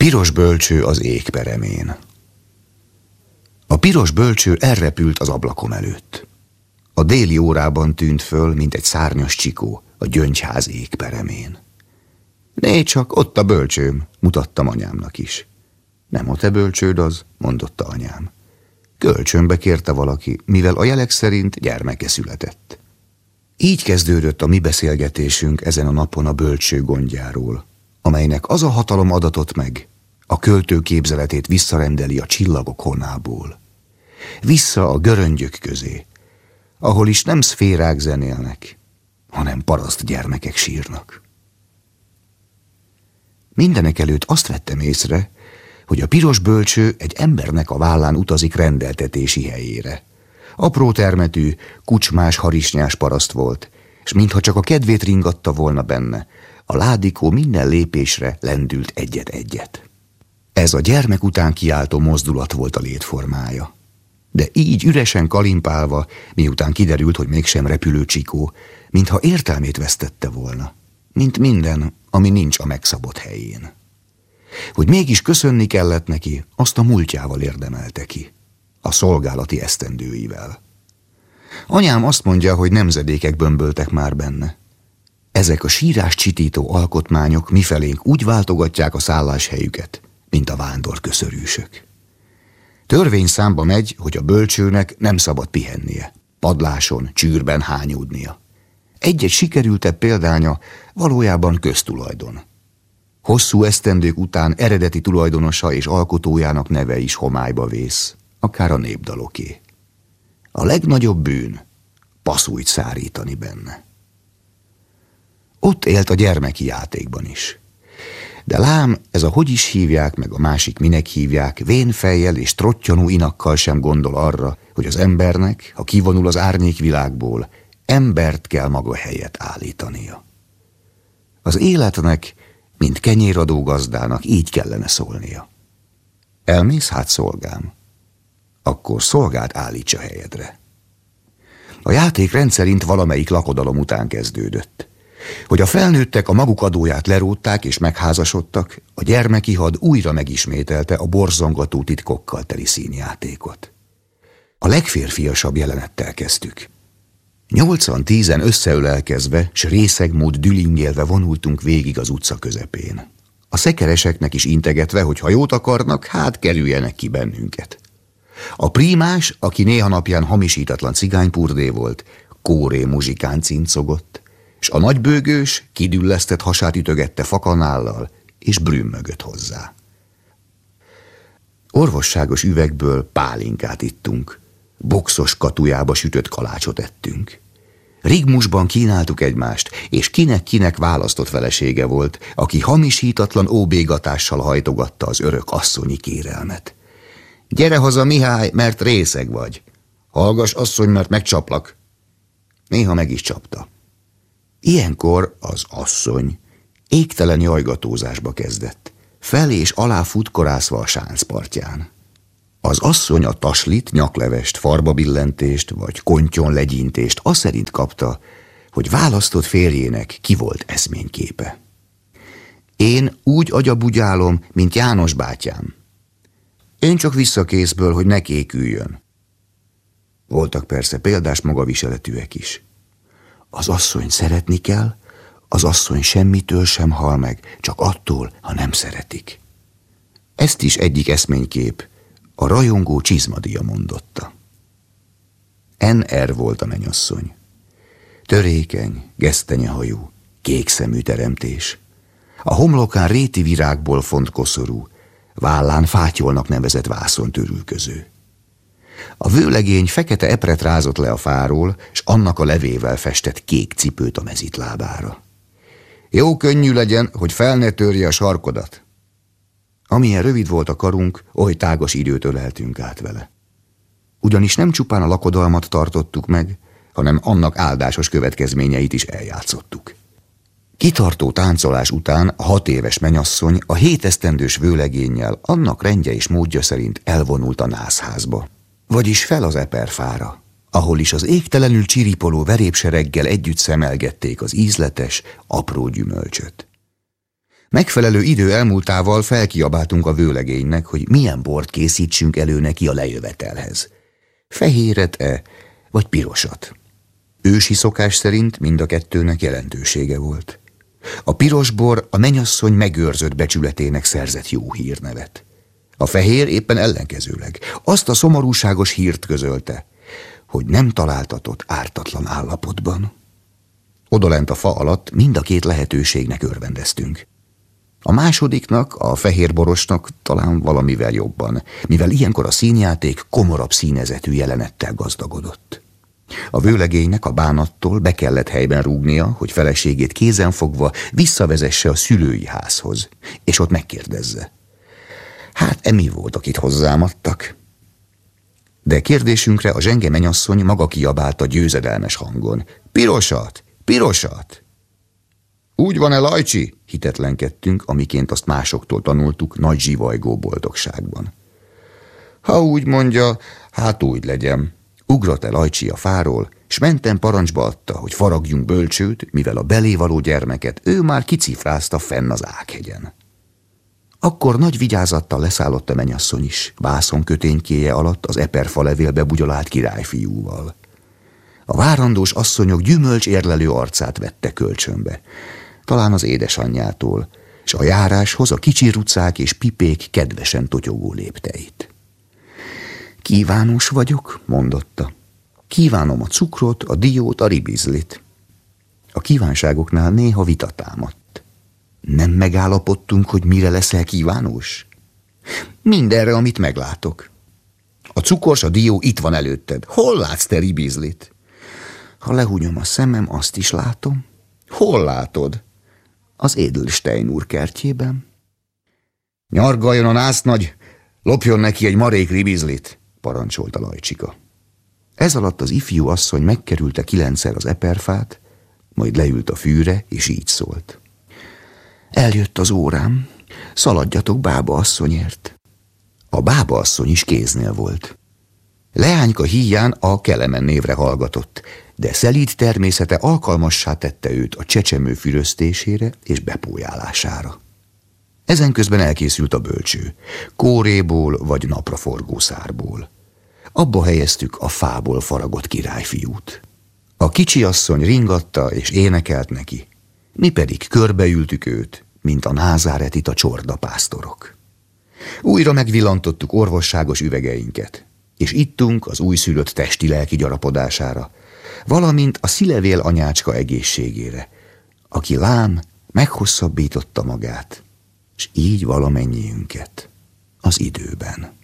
Piros bölcső az égperemén. A piros bölcső elrepült az ablakom előtt. A déli órában tűnt föl, mint egy szárnyas csikó a gyöngyház égperemén. Né, csak ott a bölcsőm, mutattam anyámnak is. Nem a te bölcsőd az, mondotta anyám. Kölcsönbe kérte valaki, mivel a jelek szerint gyermeke született. Így kezdődött a mi beszélgetésünk ezen a napon a bölcső gondjáról, amelynek az a hatalom adatott meg, a költő képzeletét visszarendeli a csillagok honából. Vissza a göröngyök közé, ahol is nem szférák zenélnek, hanem paraszt gyermekek sírnak. Mindenekelőtt azt vettem észre, hogy a piros bölcső egy embernek a vállán utazik rendeltetési helyére. Apró termetű, kucsmás, harisnyás paraszt volt, és mintha csak a kedvét ringatta volna benne, a ládikó minden lépésre lendült egyet-egyet. Ez a gyermek után kiáltó mozdulat volt a létformája. De így üresen kalimpálva, miután kiderült, hogy mégsem repülő csikó, mintha értelmét vesztette volna, mint minden, ami nincs a megszabott helyén. Hogy mégis köszönni kellett neki, azt a múltjával érdemelte ki, a szolgálati esztendőivel. Anyám azt mondja, hogy nemzedékek bömböltek már benne. Ezek a sírás csitító alkotmányok mifelénk úgy váltogatják a szálláshelyüket, mint a vándorköszörűsök. Törvényszámba megy, hogy a bölcsőnek nem szabad pihennie, padláson, csűrben hányódnia. Egy-egy sikerültebb példánya valójában köztulajdon. Hosszú esztendők után eredeti tulajdonosa és alkotójának neve is homályba vész, akár a népdaloké. A legnagyobb bűn passzújt szárítani benne. Ott élt a gyermeki játékban is. De lám, ez a hogy is hívják, meg a másik minek hívják, vénfejjel és trottyanú inakkal sem gondol arra, hogy az embernek, ha kivonul az árnyékvilágból, embert kell maga helyet állítania. Az életnek, mint kenyéradó gazdának így kellene szólnia. Elmész hát, szolgám? Akkor szolgát állítsa helyedre. A játék rendszerint valamelyik lakodalom után kezdődött. Hogy a felnőttek a maguk adóját lerótták és megházasodtak, a gyermeki had újra megismételte a borzongató titkokkal teli színjátékot. A legférfiasabb jelenettel kezdtük. 8-10 összeölelkezve, s részegmód dülingélve vonultunk végig az utca közepén. A szekereseknek is integetve, hogy ha jót akarnak, hát kerüljenek ki bennünket. A prímás, aki néha napján hamisítatlan cigánypurdé volt, kóré muzsikán cincogott, és a nagybőgős kidüllesztett hasát ütögette fakanállal, és brümmögött hozzá. Orvosságos üvegből pálinkát ittunk, boxos katujába sütött kalácsot ettünk. Rigmusban kínáltuk egymást, és kinek-kinek választott felesége volt, aki hamisítatlan óbégatással hajtogatta az örök asszonyi kérelmet. Gyere haza, Mihály, mert részeg vagy. Hallgass, asszony, mert megcsaplak. Néha meg is csapta. Ilyenkor az asszony égtelen jajgatózásba kezdett, fel és alá futkorászva a sáncpartján. Az asszony a taslit, nyaklevest, farbabillentést vagy kontyon legyintést azt szerint kapta, hogy választott férjének ki volt eszményképe. Én úgy agyabugyálom, mint János bátyám. Én csak visszakészből, hogy ne kéküljön. Voltak persze példás magaviseletűek is. Az asszony szeretni kell, az asszony semmitől sem hal meg, csak attól, ha nem szeretik. Ezt is egyik eszménykép, a rajongó Csizmadia mondotta. N.R. volt a mennyasszony. Törékeny, gesztenyehajú, kékszemű teremtés. A homlokán réti virágból font koszorú, vállán fátyolnak nevezett vászontörülköző. A vőlegény fekete epret rázott le a fáról, s annak a levével festett kék cipőt a mezitlábára. Jó könnyű legyen, hogy fel ne törje a sarkodat. Amilyen rövid volt a karunk, oly tágas időt öleltünk át vele. Ugyanis nem csupán a lakodalmat tartottuk meg, hanem annak áldásos következményeit is eljátszottuk. Kitartó táncolás után a 6 éves mennyasszony a 7 esztendős vőlegénnyel annak rendje és módja szerint elvonult a nászházba, vagyis fel az eperfára, ahol is az égtelenül csiripoló verépsereggel együtt szemelgették az ízletes, apró gyümölcsöt. Megfelelő idő elmúltával felkiabáltunk a vőlegénynek, hogy milyen bort készítsünk elő neki a lejövetelhez. Fehéret-e, vagy pirosat? Ősi szokás szerint mind a kettőnek jelentősége volt. A piros bor a mennyasszony megőrzött becsületének szerzett jó hírnevet. A fehér éppen ellenkezőleg azt a szomorúságos hírt közölte, hogy nem találtatott ártatlan állapotban. Odalent a fa alatt mind a két lehetőségnek örvendeztünk. A másodiknak, a fehérborosnak talán valamivel jobban, mivel ilyenkor a színjáték komorabb színezetű jelenettel gazdagodott. A vőlegénynek a bánattól be kellett helyben rúgnia, hogy feleségét kézenfogva visszavezesse a szülői házhoz, és ott megkérdezze. Hát mi volt, akit hozzám adtak? De kérdésünkre a zsenge mennyasszony maga kiabálta győzedelmes hangon. Pirosat! Pirosat! Úgy van-e, Lajcsi? Hitetlenkedtünk, amiként azt másoktól tanultuk nagy zsivajgó boldogságban. Ha úgy mondja, hát úgy legyen. Ugrott el Lajcsi a fáról, s menten parancsba adta, hogy faragjunk bölcsőt, mivel a belévaló gyermeket ő már kicifrázta fenn az Ághegyen. Akkor nagy vigyázattal leszállott a mennyasszony is, vászonköténykéje alatt az eperfa levélbe bugyolált királyfiúval. A várandós asszonyok gyümölcs érlelő arcát vette kölcsönbe, talán az édesanyjától, s a járáshoz a kicsi rucák és pipék kedvesen totyogó lépteit. Kívános vagyok, mondotta. Kívánom a cukrot, a diót, a ribizlit. A kívánságoknál néha vita támadt. Nem megállapodtunk, hogy mire leszel kívánós? Mindenre, amit meglátok. A cukors, a dió itt van előtted. Hol látsz te ribizlit? Ha lehúnyom a szemem, azt is látom. Hol látod? Az Edelstein úr kertjében. Nyargaljon a násznagy, lopjon neki egy marék ribizlit, parancsolta Lajcsika. Ez alatt az ifjú asszony megkerülte 9-szer az eperfát, majd leült a fűre, és így szólt. Eljött az órám, szaladjatok bába asszonyért. A bába asszony is kéznél volt. Leányka híján a Kelemen névre hallgatott, de szelíd természete alkalmassá tette őt a csecsemő füröztésére és bepójálására. Ezenközben elkészült a bölcső, kóréból vagy napraforgó szárból. Abba helyeztük a fából faragott királyfiút. A kicsi asszony ringatta és énekelt neki, mi pedig körbeültük őt, mint a názáretit a csordapásztorok. Újra megvillantottuk orvosságos üvegeinket, és ittunk az újszülött testi-lelki gyarapodására, valamint a szílevél anyácska egészségére, aki lám meghosszabbította magát, s így valamennyiünket az időben.